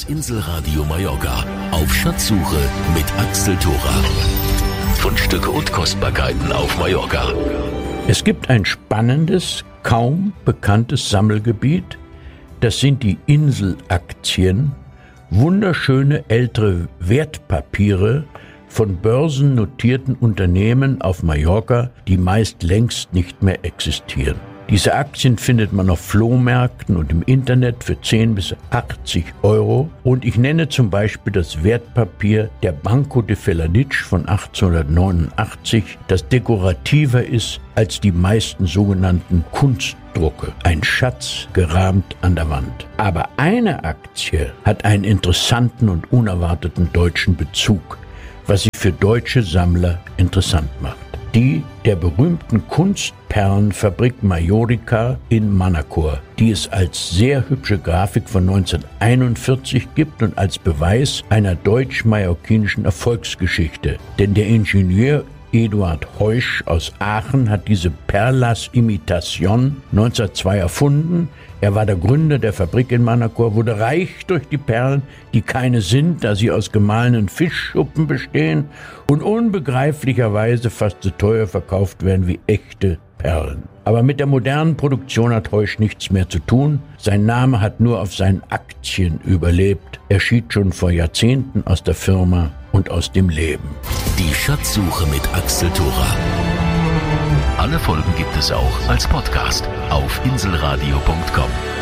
Inselradio Mallorca auf Schatzsuche mit Axel Thora. Fundstücke und Kostbarkeiten auf Mallorca. Es gibt ein spannendes, kaum bekanntes Sammelgebiet. Das sind die Inselaktien, wunderschöne ältere Wertpapiere von börsennotierten Unternehmen auf Mallorca, die meist längst nicht mehr existieren. Diese Aktien findet man auf Flohmärkten und im Internet für 10 bis 80 Euro. Und ich nenne zum Beispiel das Wertpapier der Banco de Felanitx von 1889, das dekorativer ist als die meisten sogenannten Kunstdrucke. Ein Schatz gerahmt an der Wand. Aber eine Aktie hat einen interessanten und unerwarteten deutschen Bezug, was sie für deutsche Sammler interessant macht. Die der berühmten Kunstperlenfabrik Majorica in Manacor, die es als sehr hübsche Grafik von 1941 gibt und als Beweis einer deutsch-mallorquinischen Erfolgsgeschichte. Denn der Ingenieur Eduard Heusch aus Aachen hat diese Perlas-Imitation 1902 erfunden. Er war der Gründer der Fabrik in Manacor, wurde reich durch die Perlen, die keine sind, da sie aus gemahlenen Fischschuppen bestehen und unbegreiflicherweise fast so teuer verkauft werden wie echte Perlen. Aber mit der modernen Produktion hat Heusch nichts mehr zu tun. Sein Name hat nur auf seinen Aktien überlebt. Er schied schon vor Jahrzehnten aus der Firma und aus dem Leben. Die Schatzsuche mit Axel Thora. Alle Folgen gibt es auch als Podcast auf inselradio.com.